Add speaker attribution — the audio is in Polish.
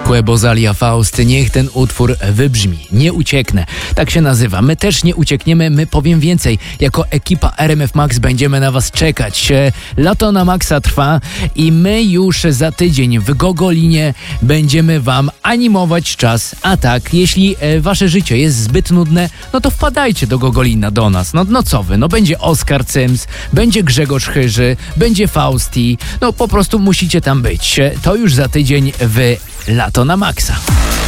Speaker 1: Quebozalia Faust, niech ten utwór wybrzmi. Nie ucieknę. Tak się nazywa. My też nie uciekniemy, my powiem więcej. Jako ekipa RMF Max będziemy na was czekać. Lato na Maxa trwa i my już za tydzień w Gogolinie będziemy wam animować czas. A tak, jeśli wasze życie jest zbyt nudne, no to wpadajcie do Gogolina do nas. No co wy? No będzie Oskar Cyms, będzie Grzegorz Chyży, będzie Fausti. No po prostu musicie tam być. To już za tydzień w Lato na Maxa.